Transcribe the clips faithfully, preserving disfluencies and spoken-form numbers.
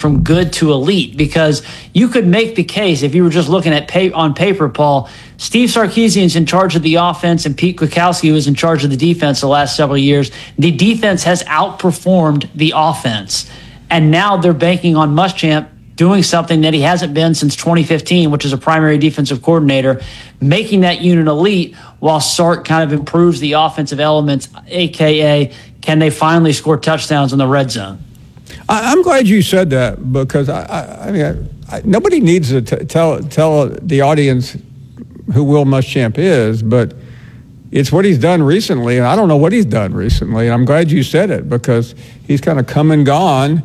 from good to elite, because you could make the case, if you were just looking at pay, on paper, Paul, Steve Sarkisian's in charge of the offense and Pete Kwiatkowski was in charge of the defense the last several years. The defense has outperformed the offense. And now they're banking on Muschamp doing something that he hasn't been since twenty fifteen, which is a primary defensive coordinator, making that unit elite while Sark kind of improves the offensive elements, a k a can they finally score touchdowns in the red zone? I, I'm glad you said that, because I, I, I mean, I, I, nobody needs to t- tell tell the audience who Will Muschamp is, but it's what he's done recently, and I don't know what he's done recently, and I'm glad you said it, because he's kind of come and gone.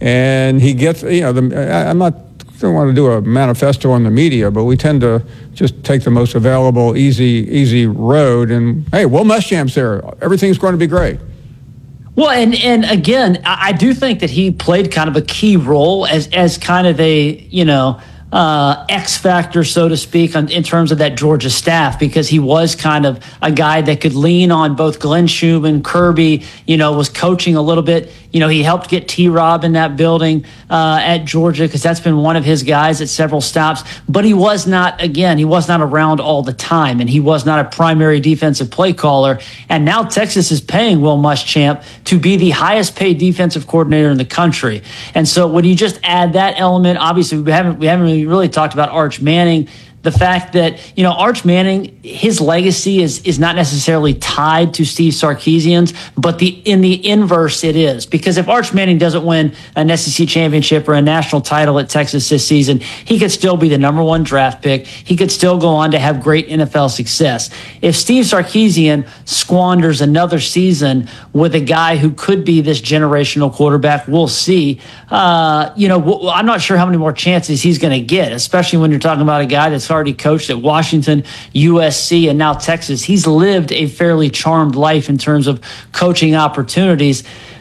And he gets, you know, the, I, I'm not, I don't want to do a manifesto on the media, but we tend to just take the most available, easy, easy road. And hey, Will Muschamp's there. Everything's going to be great. Well, and, and again, I, I do think that he played kind of a key role as, as kind of a, you know, uh, X factor, so to speak, on, in terms of that Georgia staff, because he was kind of a guy that could lean on both Glenn Schumann, Kirby, you know, was coaching a little bit. You know, he helped get T-Rob in that building uh, at Georgia, because that's been one of his guys at several stops. But he was not, again, he was not around all the time, and he was not a primary defensive play caller. And now Texas is paying Will Muschamp to be the highest paid defensive coordinator in the country. And so when you just add that element, obviously we haven't we haven't really, really talked about Arch Manning. The fact that, you know, Arch Manning, his legacy is is not necessarily tied to Steve Sarkisian's, but the in the inverse it is. Because if Arch Manning doesn't win an S E C championship or a national title at Texas this season, he could still be the number one draft pick. He could still go on to have great N F L success. If Steve Sarkisian squanders another season with a guy who could be this generational quarterback, we'll see. Uh, you know, I'm not sure how many more chances he's going to get, especially when you're talking about a guy that's already coached at Washington, U S C, and now Texas. He's lived a fairly charmed life in terms of coaching opportunities.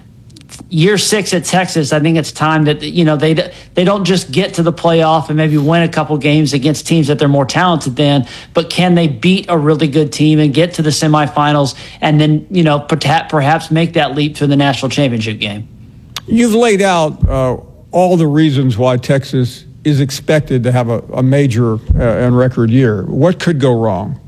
Year six at Texas, I think it's time that, you know, they they don't just get to the playoff and maybe win a couple games against teams that they're more talented than, but can they beat a really good team and get to the semifinals and then, you know, perhaps make that leap to the national championship game? You've laid out uh, all the reasons why Texas is expected to have a, a major uh, and record year. What could go wrong?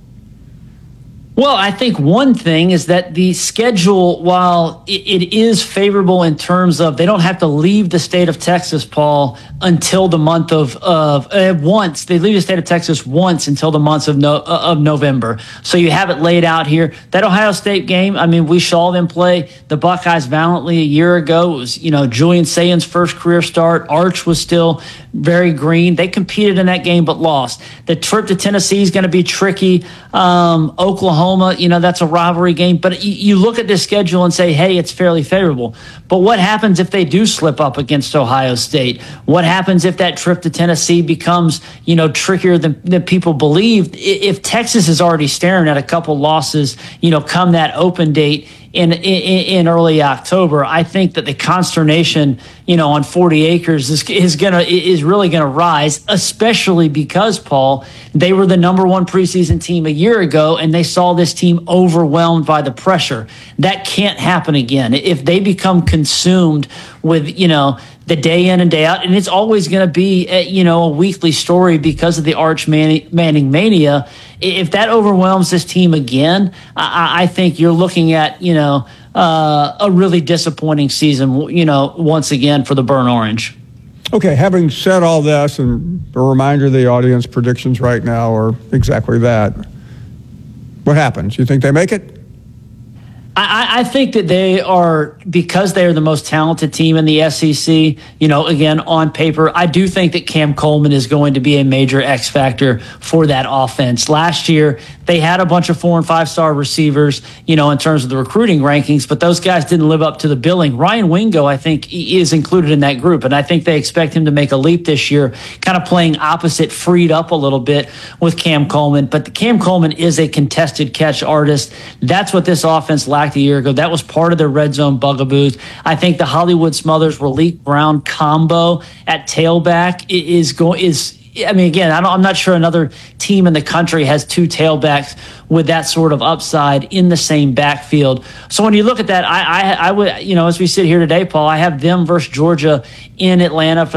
Well, I think one thing is that the schedule, while it, it is favorable in terms of they don't have to leave the state of Texas, Paul, until the month of, of uh, once. They leave the state of Texas once until the months of, no, uh, of November. So you have it laid out here. That Ohio State game, I mean, we saw them play the Buckeyes valiantly a year ago. It was, you know, Julian Sayan's first career start. Arch was still very green. They competed in that game but lost. The trip to Tennessee is going to be tricky. Um, Oklahoma, you know, that's a rivalry game. But you, you look at this schedule and say, hey, it's fairly favorable. But what happens if they do slip up against Ohio State? What happens if that trip to Tennessee becomes, you know, trickier than, than people believe? If Texas is already staring at a couple losses, you know, come that open date in, in in early October, I think that the consternation, you know, on forty acres is is gonna is really gonna rise, especially because, Paul, they were the number one preseason team a year ago, and they saw this team overwhelmed by the pressure. That can't happen again. If they become consumed with, you know, the day in and day out, and it's always going to be, a, you know, a weekly story because of the Arch Manning, Manning mania. If that overwhelms this team again, I, I think you're looking at, you know, uh, a really disappointing season, you know, once again for the Burnt Orange. Okay, having said all this, and a reminder to the audience, predictions right now are exactly that. What happens? You think they make it? I, I think that they are, because they are the most talented team in the S E C, you know, again, on paper, I do think that Cam Coleman is going to be a major X factor for that offense. Last year, they had a bunch of four and five star receivers, you know, in terms of the recruiting rankings, but those guys didn't live up to the billing. Ryan Wingo, I think, is included in that group, and I think they expect him to make a leap this year, kind of playing opposite, freed up a little bit with Cam Coleman. But Cam Coleman is a contested catch artist. That's what this offense lacked a year ago. That was part of their red zone bugaboos. I think the Hollywood Smothers Raleek Brown combo at tailback is going is. I mean, again, I don't, I'm not sure another team in the country has two tailbacks with that sort of upside in the same backfield. So when you look at that, I, I, I would, you know, as we sit here today, Paul, I have them versus Georgia in Atlanta for